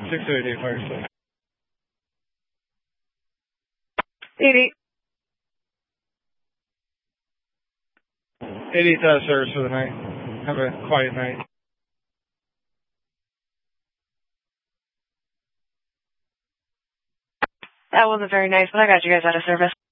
688 fire station. 80. 80th service for the night. Have a quiet night. That wasn't very nice, but I got you guys out of service.